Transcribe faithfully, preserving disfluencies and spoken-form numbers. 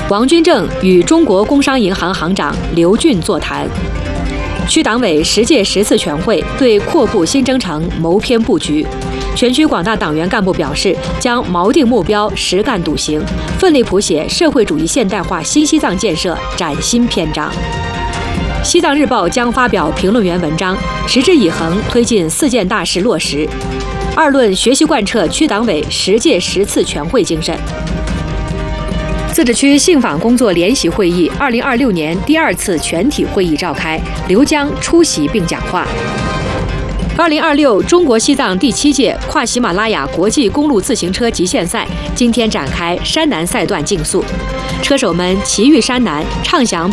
王军正与中国工商银行行长刘俊座谈。区党委十届十次全会对扩步新征程谋篇布局。全区广大党员干部表示，将锚定目标，实干笃行，奋力谱写社会主义现代化新西藏建设崭新篇章。西藏日报将发表评论员文章，持之以恒推进四件大事落实。二论学习贯彻区党委十届十次全会精神。自治区信访工作联席会议二零二六年第二次全体会议召开，刘江出席并讲话。二零二六中国西藏第七届跨喜马拉雅国际公路自行车极限赛今天展开山南赛段竞速，车手们骑驭山南，畅享